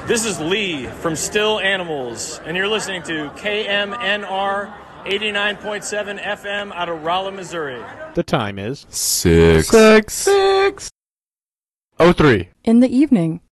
This is Lee from Still Animals, and you're listening to KMNR 89.7 FM out of Rolla, Missouri. The time is 6:03 in the evening.